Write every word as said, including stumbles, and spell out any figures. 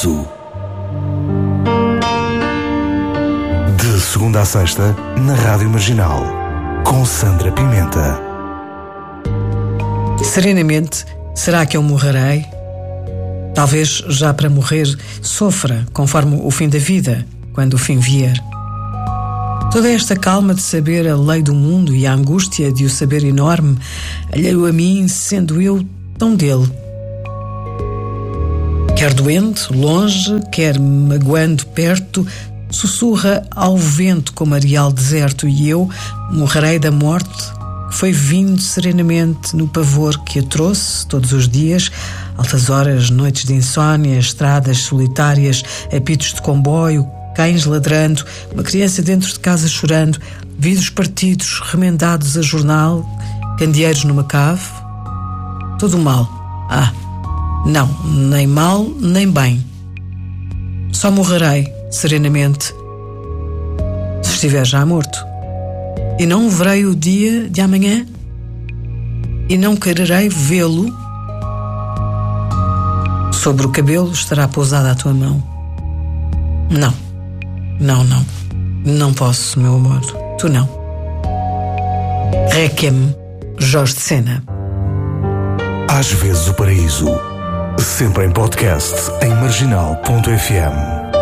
Paraíso. De segunda a sexta, na Rádio Marginal, com Sandra Pimenta. Serenamente, será que eu morrerei? Talvez já para morrer sofra, conforme o fim da vida, quando o fim vier. Toda esta calma de saber a lei do mundo e a angústia de o saber enorme, alheio a mim, sendo eu tão dele. Quer doente, longe, quer magoando perto, sussurra ao vento como areal deserto, e eu morrerei da morte que foi vindo serenamente no pavor que a trouxe todos os dias, altas horas, noites de insónia, estradas solitárias, apitos de comboio, cães ladrando, uma criança dentro de casa chorando, vidros partidos, remendados a jornal, candeeiros numa cave. Todo mal. Ah, não, nem mal, nem bem. Só morrerei serenamente se estiver já morto. E não verei o dia de amanhã? E não quererei vê-lo? Sobre o cabelo estará pousada a tua mão. Não, não, não. Não posso, meu amor. Tu não. Requiem, Jorge de Sena. Às vezes o paraíso. Sempre em podcast em marginal ponto f m.